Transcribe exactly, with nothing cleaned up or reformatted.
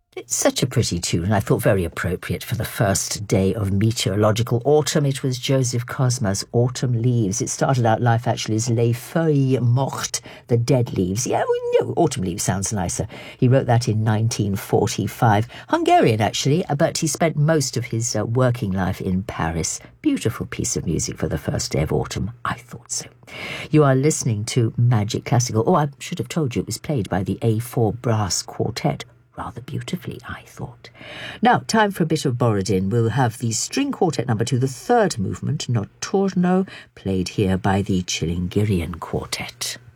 It's such a pretty tune, and I thought very appropriate for the first day of meteorological autumn. It was Joseph Cosma's Autumn Leaves. It started out life actually as Les Feuilles Mortes, the dead leaves. Yeah, well, no, Autumn Leaves sounds nicer. He wrote that in nineteen forty-five. Hungarian, actually, but he spent most of his uh, working life in Paris. Beautiful piece of music for the first day of autumn. I thought so. You are listening to Magic Classical. Oh, I should have told you it was played by the A four Brass Quartet. Rather beautifully, I thought. Now, time for a bit of Borodin. We'll have the string quartet number two, the third movement, Notturno, played here by the Chilingirian Quartet.